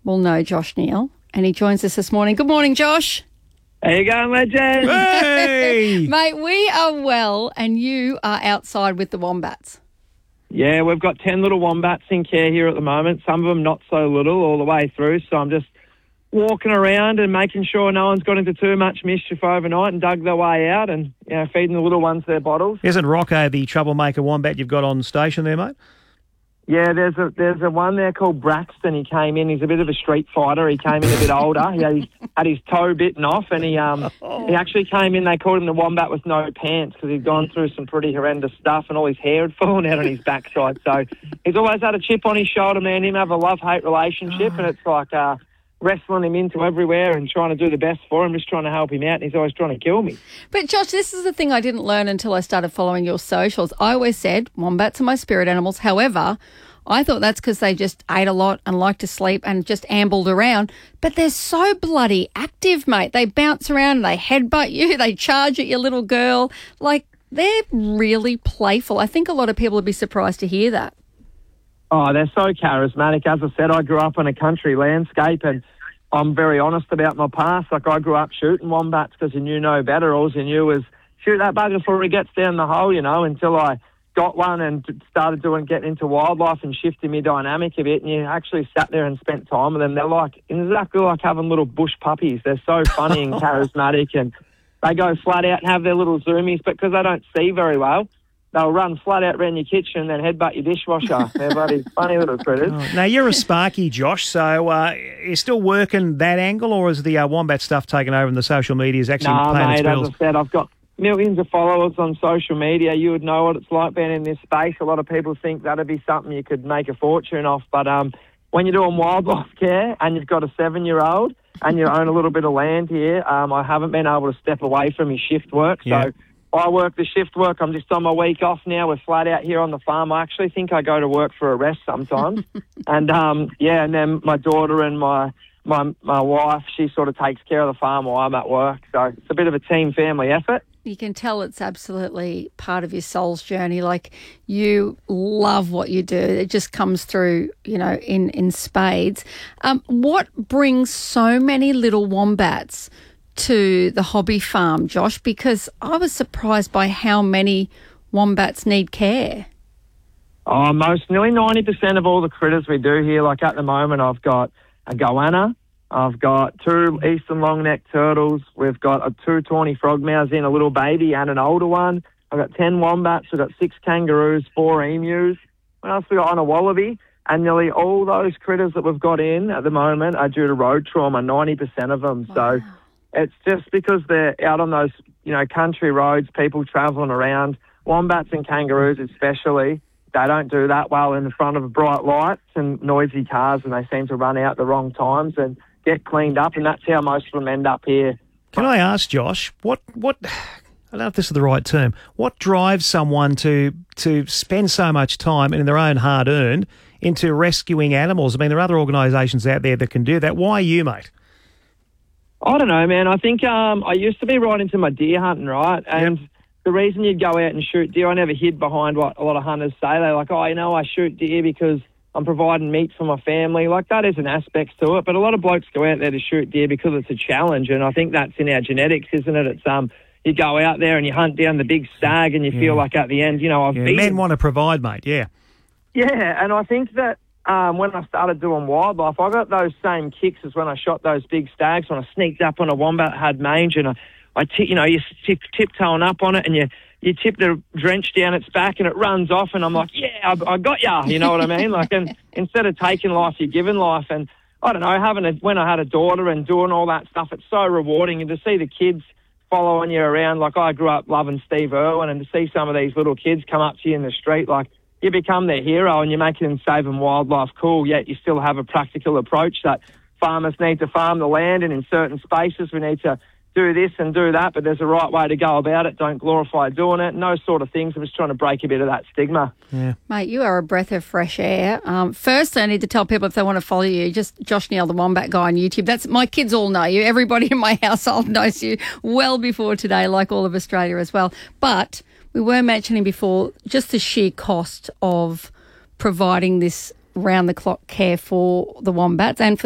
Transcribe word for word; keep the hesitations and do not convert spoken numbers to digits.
will know Josh Neal, and he joins us this morning. Good morning, Josh. How you going, legend? Hey! Mate, we are well, and you are outside with the wombats. Yeah, we've got ten little wombats in care here at the moment. Some of them not so little all the way through, so I'm just walking around and making sure no one's got into too much mischief overnight and dug their way out and, you know, feeding the little ones their bottles. Isn't Rocco the troublemaker wombat you've got on station there, mate? Yeah, there's a there's a one there called Braxton. He came in. He's a bit of a street fighter. He came in a bit older. He had his, had his toe bitten off, and he um he actually came in. They called him the wombat with no pants because he'd gone through some pretty horrendous stuff, and all his hair had fallen out on his backside. So he's always had a chip on his shoulder. Man, him have a love-hate relationship, and it's like uh, wrestling him into everywhere and trying to do the best for him, just trying to help him out, and he's always trying to kill me. But, Josh, this is the thing I didn't learn until I started following your socials. I always said wombats are my spirit animals. However, I thought that's because they just ate a lot and liked to sleep and just ambled around. But they're so bloody active, mate. They bounce around and they headbutt you. They charge at your little girl. Like, they're really playful. I think a lot of people would be surprised to hear that. Oh, they're so charismatic. As I said, I grew up in a country landscape, and I'm very honest about my past. Like, I grew up shooting wombats because you knew no better. All you knew was shoot that bugger before he gets down the hole, you know, until I got one and started doing getting into wildlife and shifting my dynamic a bit, and you actually sat there and spent time with them. They're like exactly like having little bush puppies. They're so funny and charismatic, and they go flat out and have their little zoomies, but because they don't see very well, they'll run flat out around your kitchen and then headbutt your dishwasher. They're bloody funny little critters. Oh, now, you're a Sparky, Josh, so uh, you're still working that angle, or is the uh, wombat stuff taken over and the social media is actually nah, paying mate, its bills? as I said, I've got millions of followers on social media. You would know what it's like being in this space. A lot of people think that'd be something you could make a fortune off, but um, when you're doing wildlife care and you've got a seven-year-old and you own a little bit of land here, um, I haven't been able to step away from your shift work. So Yeah. I work the shift work. I'm just on my week off now. We're flat out here on the farm. I actually think I go to work for a rest sometimes. and, um, yeah, and then my daughter and my, my, my wife, she sort of takes care of the farm while I'm at work. So it's a bit of a team family effort. You can tell it's absolutely part of your soul's journey. Like, you love what you do. It just comes through, you know, in, in spades. Um, what brings so many little wombats to the hobby farm, Josh? Because I was surprised by how many wombats need care. Oh, most, nearly ninety percent of all the critters we do here, like at the moment, I've got a goanna, I've got two eastern long-necked turtles, we've got a two tawny frogmouths in, a little baby and an older one. I've got ten wombats, we've got six kangaroos, four emus. What else we got on a wallaby? And nearly all those critters that we've got in at the moment are due to road trauma, ninety percent of them. Wow. So it's just because they're out on those, you know, country roads, people travelling around, wombats and kangaroos especially, they don't do that well in front of bright lights and noisy cars, and they seem to run out the wrong times and get cleaned up, and that's how most of them end up here. Can I ask, Josh, what, what, I don't know if this is the right term, what drives someone to to spend so much time in their own hard-earned into rescuing animals? I mean, there are other organisations out there that can do that. Why you, mate? I don't know, man. I think um, I used to be right into my deer hunting, right? And yep. The reason you'd go out and shoot deer, I never hid behind what a lot of hunters say. They're like, oh, you know, I shoot deer because I'm providing meat for my family. Like, that is an aspect to it. But a lot of blokes go out there to shoot deer because it's a challenge, and I think that's in our genetics, isn't it? It's um, you go out there and you hunt down the big stag, and you yeah. feel like at the end, you know, I've yeah, beaten. Men want to provide, mate, yeah. Yeah, and I think that um, when I started doing wildlife, I got those same kicks as when I shot those big stags, when I sneaked up on a wombat that had mange, and I, I t- you know, you tip, tiptoeing up on it, and you you tip the drench down its back, and it runs off, and I'm like, yeah, I, I got ya, you know what I mean? Like, and instead of taking life, you're giving life, and I don't know, having a, when I had a daughter and doing all that stuff, it's so rewarding, and to see the kids following you around, like I grew up loving Steve Irwin, and to see some of these little kids come up to you in the street, like, you become their hero, and you're making them saving wildlife cool, yet you still have a practical approach that farmers need to farm the land, and in certain spaces we need to do this and do that, but there's a right way to go about it. Don't glorify doing it, and those sort of things. I'm just trying to break a bit of that stigma. Yeah. Mate, you are a breath of fresh air. Um, first, I need to tell people if they want to follow you, just Josh Neal, the Wombat Guy on YouTube. That's my kids all know you. Everybody in my household knows you well before today, like all of Australia as well. But we were mentioning before just the sheer cost of providing this round-the-clock care for the wombats and for